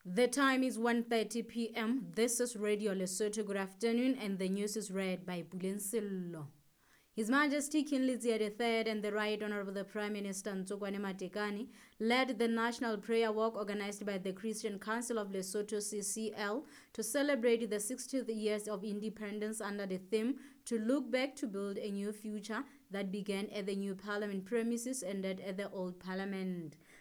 The time is 1:30 p.m. This is Radio Lesotho. Good afternoon, and the news is read by Bulensillo. His Majesty King Letsiya III and the Right Honorable the Prime Minister Ntsokwani Matekane led the National Prayer Walk organized by the Christian Council of Lesotho CCL to celebrate the 60th years of independence under the theme "To Look Back to Build a New Future" that began at the new Parliament premises and ended at the old Parliament.